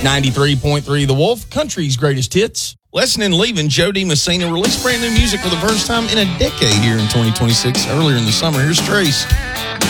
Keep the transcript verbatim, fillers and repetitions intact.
ninety-three point three The Wolf, country's greatest hits. Lesson in Leaving, Joe D. Messina released brand new music for the first time in a decade here in twenty twenty-six, earlier in the summer. Here's Trace.